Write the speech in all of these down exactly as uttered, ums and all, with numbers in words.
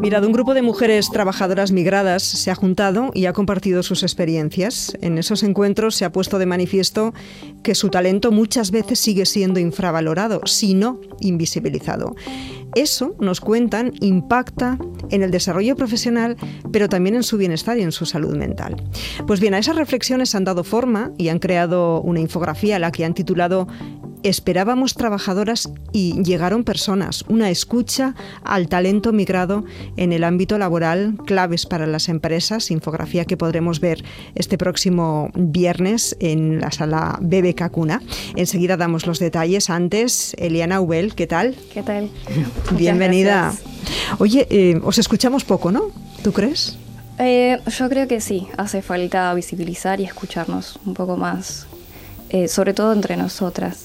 Mirad, un grupo de mujeres trabajadoras migradas se ha juntado y ha compartido sus experiencias. En esos encuentros se ha puesto de manifiesto que su talento muchas veces sigue siendo infravalorado, si no invisibilizado. Eso, nos cuentan, impacta en el desarrollo profesional, pero también en su bienestar y en su salud mental. Pues bien, a esas reflexiones han dado forma y han creado una infografía a la que han titulado Esperábamos trabajadoras y llegaron personas, una escucha al talento migrado en el ámbito laboral, claves para las empresas, infografía que podremos ver este próximo viernes en la sala B B K Cuna. Enseguida damos los detalles. Antes, Eliana Ubel, ¿qué tal? ¿Qué tal? Bienvenida. Oye, eh, os escuchamos poco, ¿no? ¿Tú crees? Eh, yo creo que sí, hace falta visibilizar y escucharnos un poco más, eh, sobre todo entre nosotras.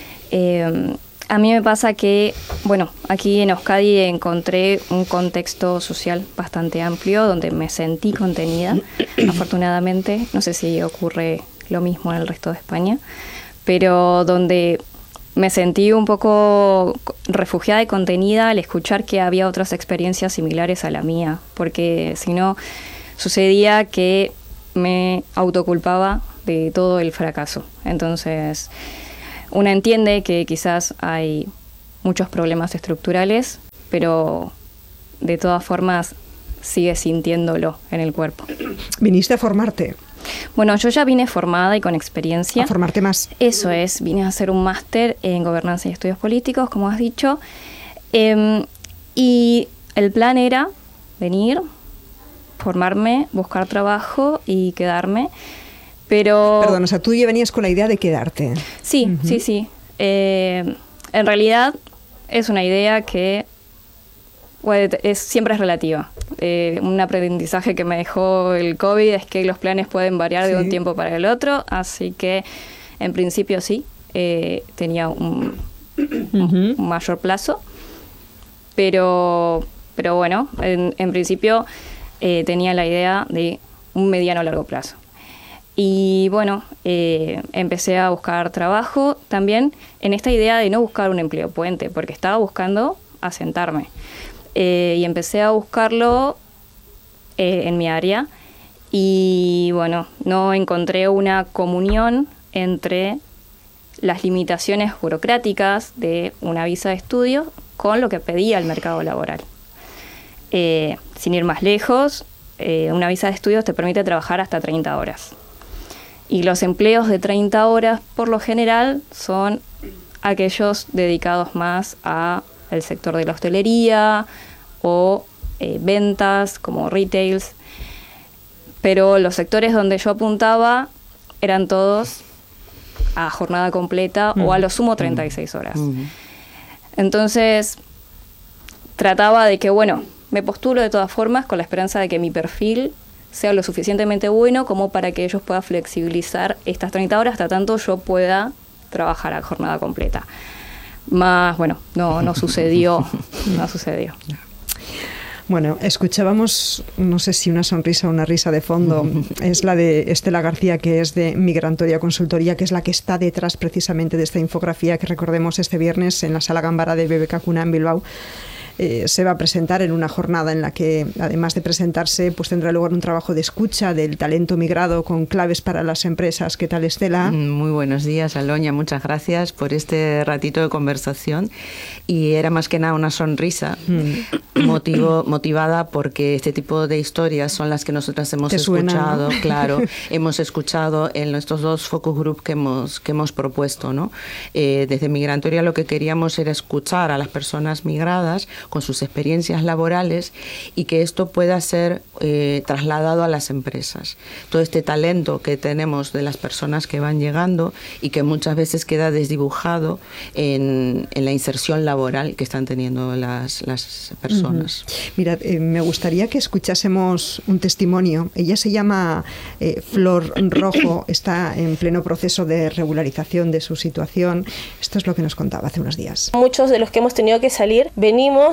Eh, a mí me pasa que, bueno, aquí en Euskadi encontré un contexto social bastante amplio donde me sentí contenida, afortunadamente. No sé si ocurre lo mismo en el resto de España, pero donde me sentí un poco refugiada y contenida al escuchar que había otras experiencias similares a la mía, porque si no, sucedía que me autoculpaba de todo el fracaso. Entonces, una entiende que quizás hay muchos problemas estructurales, pero de todas formas sigue sintiéndolo en el cuerpo. ¿Viniste a formarte? Bueno, yo ya vine formada y con experiencia. ¿A formarte más? Eso es, vine a hacer un máster en Gobernanza y Estudios Políticos, como has dicho, eh, y el plan era venir, formarme, buscar trabajo y quedarme. Pero, Perdón, o sea, tú ya venías con la idea de quedarte. Sí, uh-huh. sí, sí. Eh, en realidad es una idea que bueno, es, siempre es relativa. Eh, un aprendizaje que me dejó el COVID es que los planes pueden variar sí. de un tiempo para el otro, así que en principio sí, eh, tenía un, uh-huh. un mayor plazo, pero, pero bueno, en, en principio eh, tenía la idea de un mediano a largo plazo. Y bueno, eh, empecé a buscar trabajo también en esta idea de no buscar un empleo puente, porque estaba buscando asentarme. Eh, y empecé a buscarlo eh, en mi área y bueno, no encontré una comunión entre las limitaciones burocráticas de una visa de estudio con lo que pedía el mercado laboral. Eh, sin ir más lejos, eh, una visa de estudios te permite trabajar hasta treinta horas. Y los empleos de treinta horas, por lo general, son aquellos dedicados más al sector de la hostelería o eh, ventas, como retails. Pero los sectores donde yo apuntaba eran todos a jornada completa mm. o a lo sumo treinta y seis horas. Mm. Entonces, trataba de que, bueno, me postulo de todas formas con la esperanza de que mi perfil sea lo suficientemente bueno como para que ellos puedan flexibilizar estas treinta horas hasta tanto yo pueda trabajar a jornada completa. Más, bueno, no, no sucedió, no sucedió. Bueno, escuchábamos, no sé si una sonrisa o una risa de fondo, es la de Estela García, que es de Migrantoria Consultoría, que es la que está detrás precisamente de esta infografía que recordemos este viernes en la Sala Gambara de B B K Cuna en Bilbao. Eh, se va a presentar en una jornada en la que, además de presentarse, pues tendrá lugar un trabajo de escucha del talento migrado con claves para las empresas. ¿Qué tal, Estela? Muy buenos días, Aloña. Muchas gracias por este ratito de conversación. Y era más que nada una sonrisa mm. motivo, motivada porque este tipo de historias son las que nosotras hemos ¿Te escuchado, suena, no? claro, hemos escuchado en estos dos focus group que hemos, que hemos propuesto, ¿no? Eh, desde Migrantoria lo que queríamos era escuchar a las personas migradas con sus experiencias laborales y que esto pueda ser eh, trasladado a las empresas. Todo este talento que tenemos de las personas que van llegando y que muchas veces queda desdibujado en, en la inserción laboral que están teniendo las, las personas. Uh-huh. Mirad, eh, me gustaría que escuchásemos un testimonio. Ella se llama eh, Flor Rojo, está en pleno proceso de regularización de su situación. Esto es lo que nos contaba hace unos días. Muchos de los que hemos tenido que salir venimos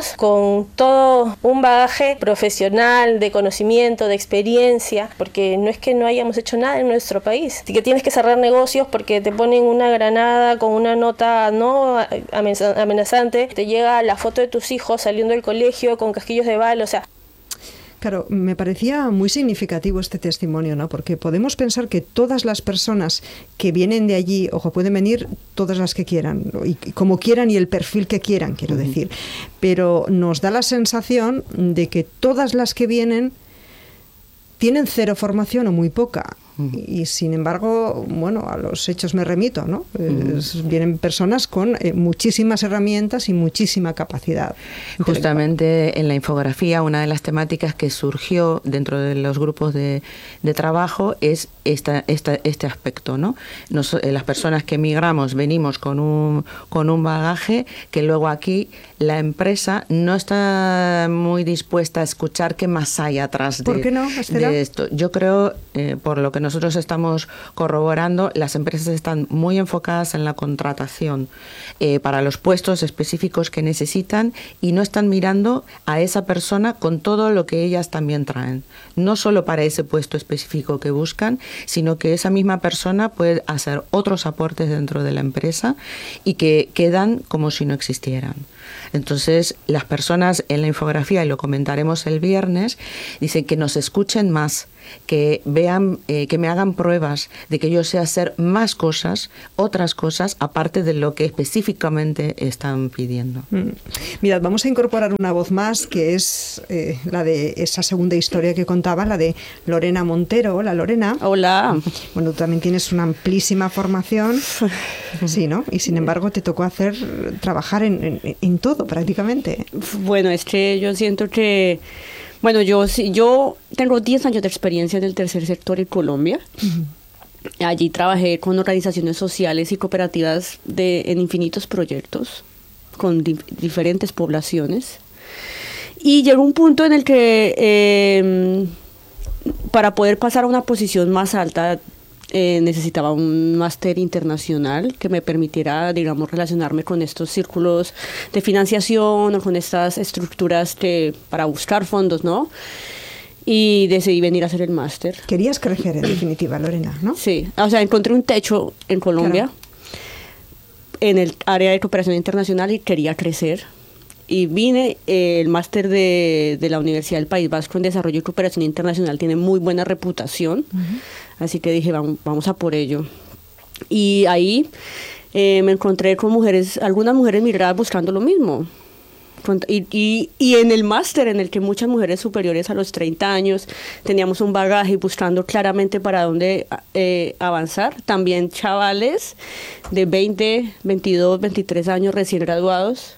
venimos con todo un bagaje profesional, de conocimiento, de experiencia, porque no es que no hayamos hecho nada en nuestro país. Así que tienes que cerrar negocios porque te ponen una granada con una nota no amenazante, te llega la foto de tus hijos saliendo del colegio con casquillos de bala, o sea... Claro, me parecía muy significativo este testimonio, ¿no? Porque podemos pensar que todas las personas que vienen de allí, ojo, pueden venir todas las que quieran, y como quieran y el perfil que quieran, quiero uh-huh. decir, pero nos da la sensación de que todas las que vienen tienen cero formación o muy poca. Y, y sin embargo, bueno, a los hechos me remito, ¿no? Uh-huh. Es, vienen personas con eh, muchísimas herramientas y muchísima capacidad. Justamente en la infografía, una de las temáticas que surgió dentro de los grupos de, de trabajo es esta, esta, este aspecto, ¿no? Nos, eh, las personas que emigramos venimos con un, con un bagaje que luego aquí la empresa no está muy dispuesta a escuchar qué más hay atrás de, ¿Por qué no, de esto. Yo creo, eh, por lo que nosotros estamos corroborando, las empresas están muy enfocadas en la contratación eh, para los puestos específicos que necesitan y no están mirando a esa persona con todo lo que ellas también traen. No solo para ese puesto específico que buscan, sino que esa misma persona puede hacer otros aportes dentro de la empresa y que quedan como si no existieran. Entonces, las personas en la infografía, y lo comentaremos el viernes, dicen que nos escuchen más, que vean, eh, que me hagan pruebas de que yo sé hacer más cosas, otras cosas, aparte de lo que específicamente están pidiendo. Mm. Mirad, vamos a incorporar una voz más, que es eh, la de esa segunda historia que contaba, la de Lorena Montero. Hola, Lorena. Hola. Bueno, tú también tienes una amplísima formación, sí, ¿no? Y sin embargo te tocó hacer, trabajar en, en, en todo prácticamente. Bueno, es que yo siento que Bueno, yo yo tengo diez años de experiencia en el tercer sector en Colombia. Uh-huh. Allí trabajé con organizaciones sociales y cooperativas de, en infinitos proyectos con di- diferentes poblaciones. Y llegó un punto en el que eh, para poder pasar a una posición más alta Eh, necesitaba un máster internacional que me permitiera, digamos, relacionarme con estos círculos de financiación o con estas estructuras que para buscar fondos, ¿no? Y decidí venir a hacer el máster. Querías crecer, en definitiva, Lorena, ¿no? Sí, o sea, encontré un techo en Colombia, claro, en el área de cooperación internacional y quería crecer. Y vine, eh, el máster de, de la Universidad del País Vasco en Desarrollo y Cooperación Internacional tiene muy buena reputación, uh-huh. Así que dije, vamos, vamos a por ello. Y ahí eh, me encontré con mujeres, algunas mujeres migradas buscando lo mismo. Y, y, y en el máster, en el que muchas mujeres superiores a los treinta años teníamos un bagaje buscando claramente para dónde eh, avanzar, también chavales de veinte, veintidós, veintitrés años recién graduados.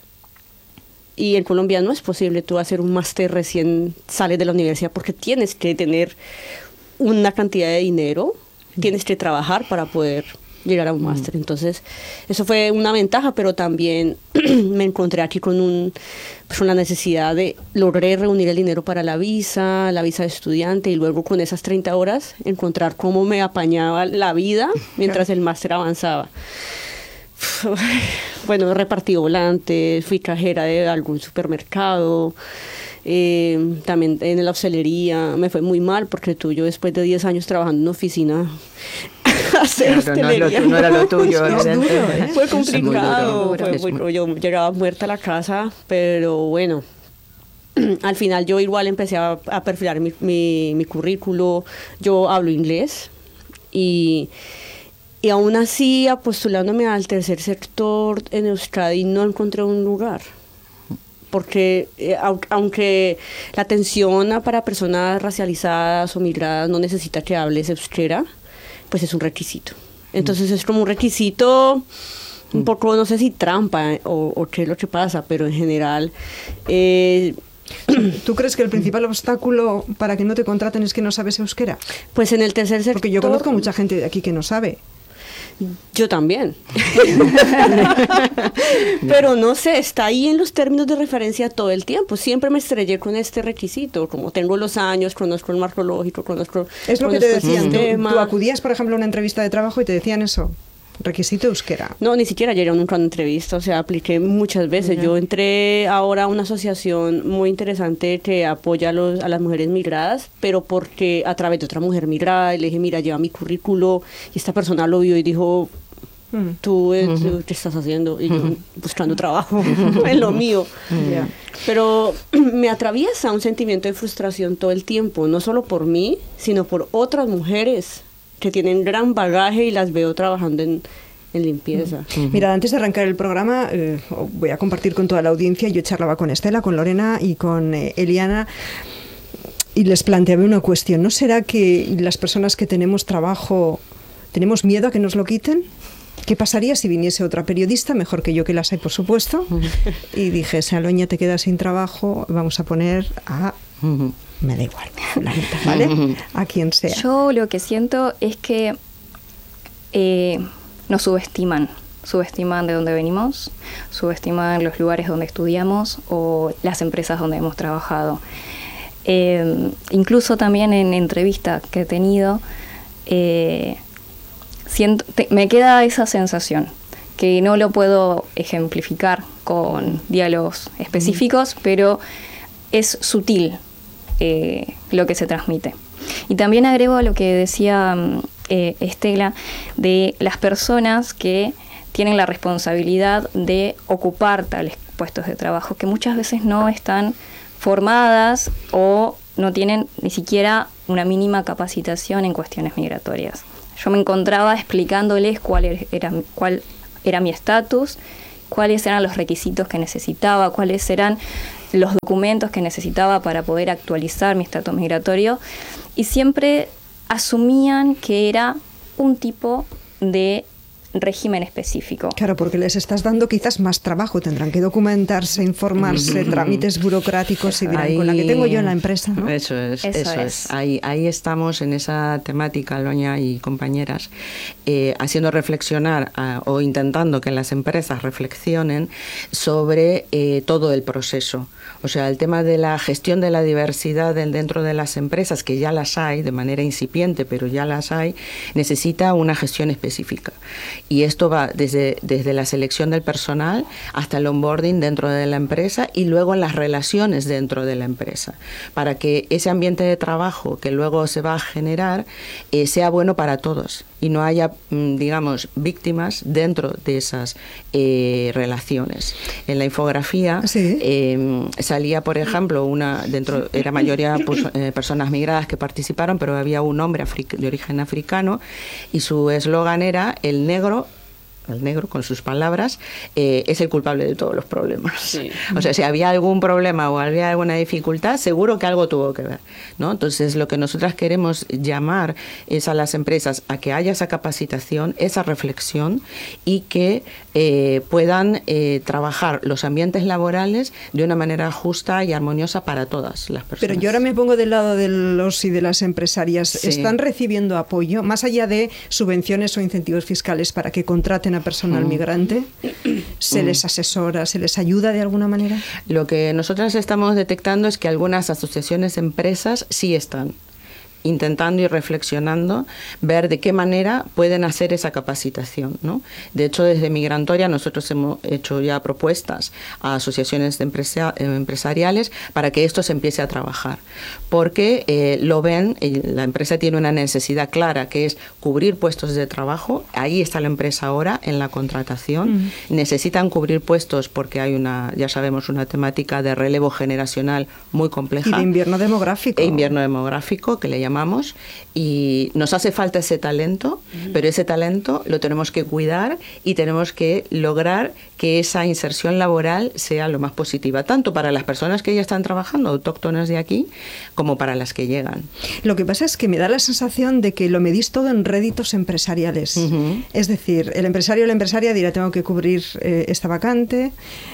Y en Colombia no es posible tú hacer un máster recién sales de la universidad porque tienes que tener una cantidad de dinero, tienes que trabajar para poder llegar a un máster. Entonces, eso fue una ventaja, pero también me encontré aquí con un, pues una necesidad de logré reunir el dinero para la visa, la visa de estudiante, y luego con esas treinta horas encontrar cómo me apañaba la vida mientras el máster avanzaba. Bueno, repartí volantes, fui cajera de algún supermercado, eh, también en la hostelería. Me fue muy mal porque tú, yo después de diez años trabajando en una oficina, hacer hostelería. No, no, no era lo tuyo, es duro, ¿eh? Fue complicado, fue muy duro. Yo llegaba muerta a la casa, pero bueno. Al final yo igual empecé a, a perfilar mi, mi, mi currículo. Yo hablo inglés y... Y aún así, postulándome al tercer sector en Euskadi, no encontré un lugar. Porque eh, aunque la atención para personas racializadas o migradas no necesita que hables euskera, pues es un requisito. Entonces es como un requisito, un poco, no sé si trampa o, o qué es lo que pasa, pero en general... Eh, ¿Tú crees que el principal obstáculo para que no te contraten es que no sabes euskera? Pues en el tercer sector... Porque yo conozco mucha gente de aquí que no sabe. Yo también. Pero no sé, está ahí en los términos de referencia todo el tiempo. Siempre me estrellé con este requisito. Como tengo los años, conozco el marco lógico, conozco... Es lo que te decían. Tú, tú acudías, por ejemplo, a una entrevista de trabajo y te decían eso. requisito euskera. No, ni siquiera yo nunca una entrevista, o sea, apliqué muchas veces. Yo entré ahora a una asociación muy interesante que apoya a, los, a las mujeres migradas, pero porque a través de otra mujer migrada, y le dije, mira, lleva mi currículo, y esta persona lo vio y dijo, tú, eh, uh-huh. ¿qué estás haciendo? Y yo uh-huh. buscando trabajo en lo mío. Uh-huh. Yeah. Pero me atraviesa un sentimiento de frustración todo el tiempo, no solo por mí, sino por otras mujeres que tienen gran bagaje y las veo trabajando en, en limpieza. Uh-huh. Mira, antes de arrancar el programa, eh, voy a compartir con toda la audiencia, yo charlaba con Estela, con Lorena y con eh, Eliana, y les planteaba una cuestión. ¿No será que las personas que tenemos trabajo tenemos miedo a que nos lo quiten? ¿Qué pasaría si viniese otra periodista, mejor que yo, que las hay, por supuesto, y dijese, Aloña, te quedas sin trabajo, vamos a poner a... me da igual, ¿vale? A quien sea. Yo lo que siento es que eh, nos subestiman. Subestiman de dónde venimos, subestiman los lugares donde estudiamos o las empresas donde hemos trabajado. Eh, incluso también en entrevistas que he tenido... Eh, Siento, te, me queda esa sensación, que no lo puedo ejemplificar con diálogos específicos, mm. pero es sutil eh, lo que se transmite. Y también agrego a lo que decía eh, Estela, de las personas que tienen la responsabilidad de ocupar tales puestos de trabajo, que muchas veces no están formadas o no tienen ni siquiera una mínima capacitación en cuestiones migratorias. Yo me encontraba explicándoles cuál era, cuál era mi estatus, cuáles eran los requisitos que necesitaba, cuáles eran los documentos que necesitaba para poder actualizar mi estatus migratorio, y siempre asumían que era un tipo de régimen específico. Claro, porque les estás dando quizás más trabajo, tendrán que documentarse, informarse, trámites burocráticos y dirán, ahí, con la que tengo yo en la empresa, ¿no? Eso es, eso, eso es. es. Ahí, ahí estamos en esa temática, Aloña y compañeras, eh, haciendo reflexionar a, o intentando que las empresas reflexionen sobre eh, todo el proceso. O sea, el tema de la gestión de la diversidad dentro de las empresas, que ya las hay de manera incipiente, pero ya las hay, necesita una gestión específica. Y esto va desde, desde la selección del personal hasta el onboarding dentro de la empresa y luego en las relaciones dentro de la empresa, para que ese ambiente de trabajo que luego se va a generar eh, sea bueno para todos y no haya, digamos, víctimas dentro de esas eh, relaciones. En la infografía ¿sí? eh, salía, por ejemplo, una dentro era mayoría pues, eh, personas migradas que participaron, pero había un hombre de origen africano y su eslogan era el negro el negro, con sus palabras, eh, es el culpable de todos los problemas. Sí. O sea, si había algún problema o había alguna dificultad, seguro que algo tuvo que ver, ¿no? Entonces, lo que nosotras queremos llamar es a las empresas a que haya esa capacitación, esa reflexión y que eh, puedan eh, trabajar los ambientes laborales de una manera justa y armoniosa para todas las personas. Pero yo ahora me pongo del lado de los y de las empresarias. Sí. ¿Están recibiendo apoyo, más allá de subvenciones o incentivos fiscales para que contraten a personal mm. migrante? ¿Se mm. les asesora, se les ayuda de alguna manera? Lo que nosotras estamos detectando es que algunas asociaciones de empresas sí están intentando y reflexionando, ver de qué manera pueden hacer esa capacitación, ¿no? De hecho, desde Migrantoria nosotros hemos hecho ya propuestas a asociaciones de empresa, empresariales para que esto se empiece a trabajar, porque eh, lo ven, la empresa tiene una necesidad clara que es cubrir puestos de trabajo, ahí está la empresa ahora en la contratación, mm. necesitan cubrir puestos porque hay una, ya sabemos, una temática de relevo generacional muy compleja. Y de invierno demográfico. E invierno demográfico, que le llamamos y nos hace falta ese talento, uh-huh. pero ese talento lo tenemos que cuidar y tenemos que lograr que esa inserción laboral sea lo más positiva, tanto para las personas que ya están trabajando, autóctonas de aquí, como para las que llegan. Lo que pasa es que me da la sensación de que lo medís todo en réditos empresariales. Uh-huh. Es decir, el empresario o la empresaria dirá, tengo que cubrir eh, esta vacante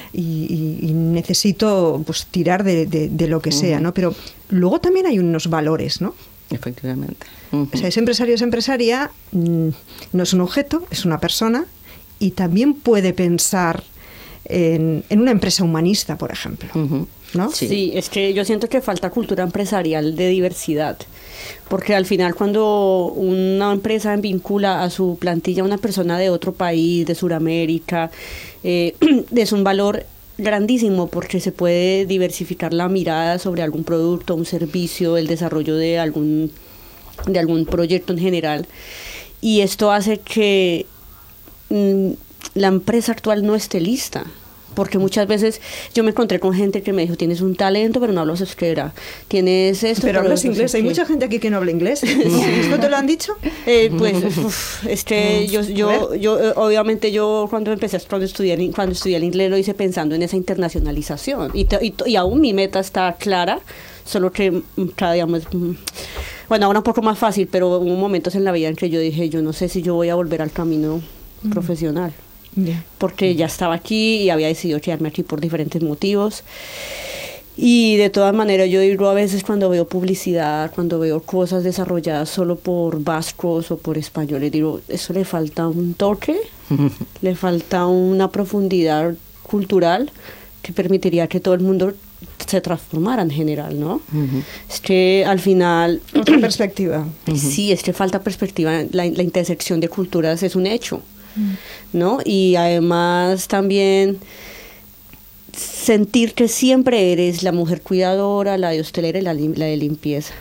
y, y, y necesito pues tirar de, de, de lo que uh-huh. sea, ¿no? Pero luego también hay unos valores, ¿no? Efectivamente. Uh-huh. O sea, ese empresario, esa empresaria mmm, no es un objeto, es una persona y también puede pensar en, en una empresa humanista, por ejemplo. Uh-huh. ¿no? Sí. Sí, es que yo siento que falta cultura empresarial de diversidad, porque al final cuando una empresa vincula a su plantilla a una persona de otro país, de Sudamérica, eh, es un valor grandísimo porque se puede diversificar la mirada sobre algún producto, un servicio, el desarrollo de algún, de algún proyecto en general. Y esto hace que mm, la empresa actual no esté lista. Porque muchas veces yo me encontré con gente que me dijo, tienes un talento, pero no hablas euskera. Tienes esto, pero hablas no sé inglés. Hay qué. mucha gente aquí que no habla inglés. ¿Esto te lo han dicho? Eh, pues, uf, es que yo, yo, yo, eh, obviamente yo cuando empecé, cuando estudié, el- cuando estudié el inglés lo hice pensando en esa internacionalización. Y, te- y, to- y aún mi meta está clara, solo que mm, cada día más... mm, Bueno, ahora un poco más fácil, pero hubo momentos en la vida en que yo dije, yo no sé si yo voy a volver al camino profesional. Ya. Porque ya estaba aquí y había decidido quedarme aquí por diferentes motivos. Y de todas maneras yo digo a veces cuando veo publicidad, cuando veo cosas desarrolladas solo por vascos o por españoles, digo, eso le falta un toque, le falta una profundidad cultural que permitiría que todo el mundo se transformara en general, ¿no? Ujú. Es que al final... Otra perspectiva. Sí, es que falta perspectiva, la, la intersección de culturas es un hecho, ¿no? Y además también sentir que siempre eres la mujer cuidadora, la de hostelera y la, lim- la de limpieza,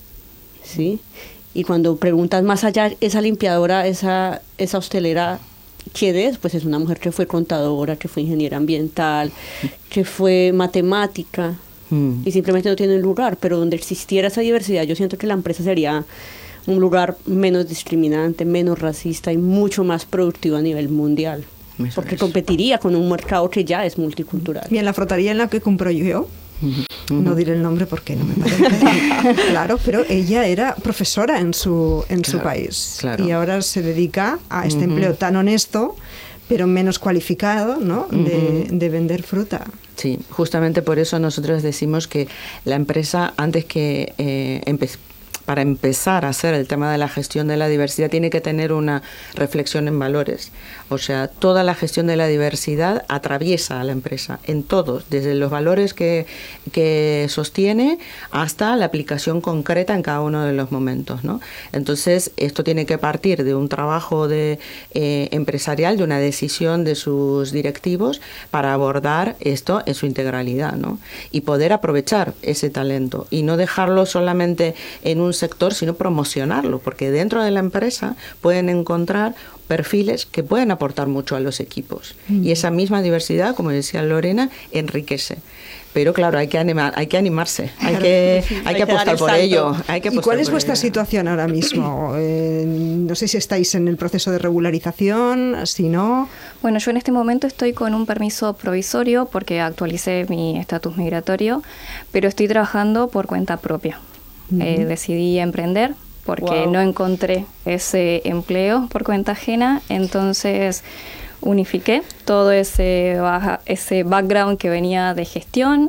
¿sí? Y cuando preguntas más allá, esa limpiadora, esa, esa hostelera, ¿quién es? Pues es una mujer que fue contadora, que fue ingeniera ambiental, que fue matemática, Mm. y simplemente no tiene un lugar, pero donde existiera esa diversidad, yo siento que la empresa sería un lugar menos discriminante, menos racista y mucho más productivo a nivel mundial. Eso Porque es. competiría con un mercado que ya es multicultural. Y en la frotaría en la que compro yo, no diré el nombre porque no me parece. Claro, pero ella era profesora en su, en su Claro, país. claro. Y ahora se dedica a este Ujú. empleo tan honesto, pero menos cualificado, ¿no? De, de vender fruta. Sí, justamente por eso nosotros decimos que la empresa, antes que eh, empe- para empezar a hacer el tema de la gestión de la diversidad, tiene que tener una reflexión en valores. O sea, toda la gestión de la diversidad atraviesa a la empresa en todos, desde los valores que, que sostiene hasta la aplicación concreta en cada uno de los momentos, ¿no? Entonces, esto tiene que partir de un trabajo de, eh, empresarial, de una decisión de sus directivos para abordar esto en su integralidad, ¿no? Y poder aprovechar ese talento y no dejarlo solamente en un sector, sino promocionarlo, porque dentro de la empresa pueden encontrar perfiles que pueden aportar mucho a los equipos. Mm. Y esa misma diversidad, como decía Lorena, enriquece. Pero claro, hay que animar, hay que animarse, hay que, hay Hay que que apostar dar el por salto. ello. Hay que ¿Y apostar cuál es por vuestra ello. situación ahora mismo? Eh, no sé si estáis en el proceso de regularización, si no... Bueno, yo en este momento estoy con un permiso provisorio porque actualicé mi estatus migratorio, pero estoy trabajando por cuenta propia. Uh-huh. Eh, decidí emprender porque wow. no encontré ese empleo por cuenta ajena, entonces unifiqué todo ese, baja, ese background que venía de gestión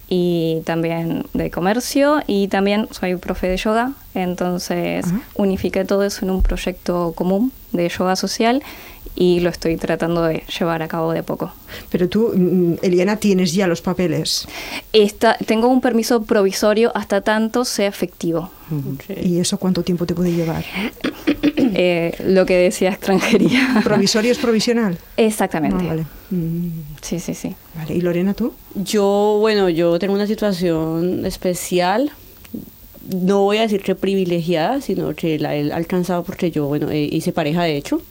y también de comercio, y también soy profe de yoga, entonces uh-huh. unifiqué todo eso en un proyecto común de yoga social y lo estoy tratando de llevar a cabo de poco. Pero tú, Eliana, tienes ya los papeles. Esta, tengo un permiso provisorio hasta tanto sea efectivo. ¿Y eso cuánto tiempo te puede llevar? Eh, lo que decía extranjería. ¿Provisorio es provisional? Exactamente. Ah, vale. Mm. Sí, sí, sí. Vale. ¿Y Lorena, tú? Yo, bueno, yo tengo una situación especial. No voy a decir que privilegiada, sino que la he alcanzado porque yo, bueno, eh, hice pareja de hecho.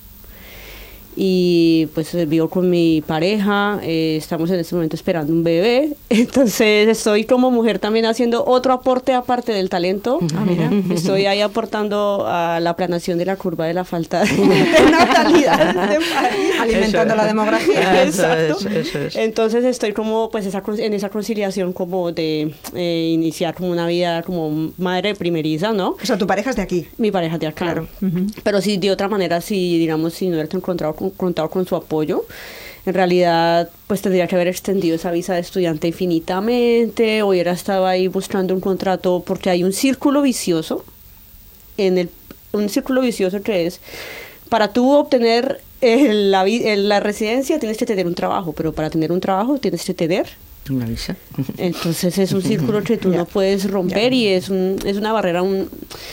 Y pues vivo con mi pareja, eh, estamos en este momento esperando un bebé, entonces estoy como mujer también haciendo otro aporte aparte del talento. Ah, mira. Estoy ahí aportando a la planación de la curva de la falta de natalidad de país, alimentando la demografía. Exacto. Eso es, eso es. Entonces estoy como pues esa, en esa conciliación como de eh, iniciar como una vida como madre primeriza, ¿no? O sea, tu pareja es de aquí. Mi pareja es de acá. Claro. Uh-huh. Pero si de otra manera, si digamos, si no hubiera encontrado contado con su apoyo, en realidad pues tendría que haber extendido esa visa de estudiante infinitamente, o hubiera estado ahí buscando un contrato, porque hay un círculo vicioso, en el, un círculo vicioso que es, para tú obtener el, la, el, la residencia tienes que tener un trabajo, pero para tener un trabajo tienes que tener Una visa. Entonces es un círculo que tú no puedes romper y es, un, es una barrera, un,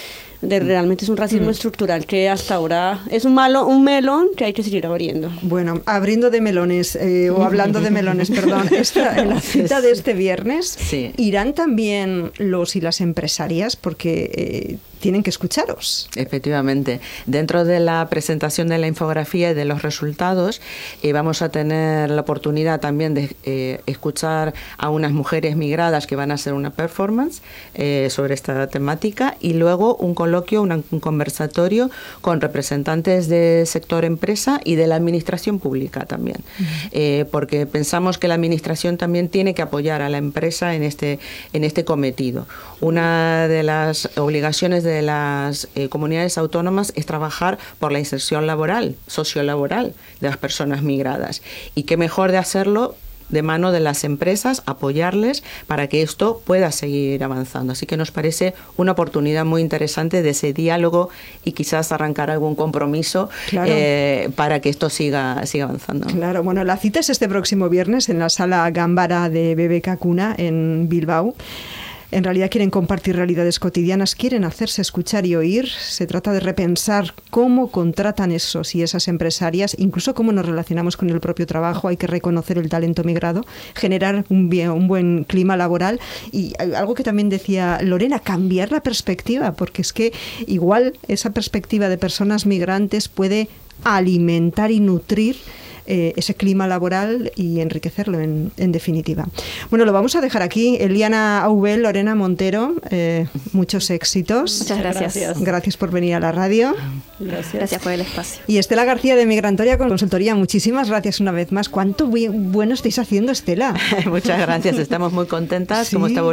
de, realmente es un racismo mm. estructural que hasta ahora es un, malo, un melón que hay que seguir abriendo. Bueno, abriendo de melones, eh, o hablando de melones, perdón, esta, en la cita de este viernes, sí. irán también los y las empresarias, porque eh, tienen que escucharos. Efectivamente. Dentro de la presentación de la infografía y de los resultados, eh, vamos a tener la oportunidad también de eh, escuchar a unas mujeres migradas que van a hacer una performance eh, sobre esta temática, y luego un coloquio, una, un conversatorio con representantes del sector empresa y de la administración pública también. Uh-huh. eh, porque pensamos que la administración también tiene que apoyar a la empresa en este, en este cometido. Una de las obligaciones de las eh, comunidades autónomas es trabajar por la inserción laboral, sociolaboral de las personas migradas. Y qué mejor de hacerlo de mano de las empresas, apoyarles para que esto pueda seguir avanzando. Así que nos parece una oportunidad muy interesante de ese diálogo y quizás arrancar algún compromiso claro. eh, para que esto siga, siga avanzando. Claro, bueno, la cita es este próximo viernes en la sala Gámbara de B B K Cuna en Bilbao. En realidad quieren compartir realidades cotidianas, quieren hacerse escuchar y oír. Se trata de repensar cómo contratan esos y esas empresarias, incluso cómo nos relacionamos con el propio trabajo. Hay que reconocer el talento migrado, generar un, bien, un buen clima laboral y algo que también decía Lorena, cambiar la perspectiva, porque es que igual esa perspectiva de personas migrantes puede alimentar y nutrir Eh, ese clima laboral y enriquecerlo en, en definitiva. Bueno, lo vamos a dejar aquí. Eliana Aubel, Lorena Montero, eh, muchos éxitos. Muchas gracias. gracias. Gracias por venir a la radio. Gracias. Gracias por el espacio. Y Estela García de Migrantoria con Consultoría, muchísimas gracias una vez más. ¿Cuánto bu- bueno estáis haciendo, Estela? Muchas gracias, estamos muy contentas. Sí. Como está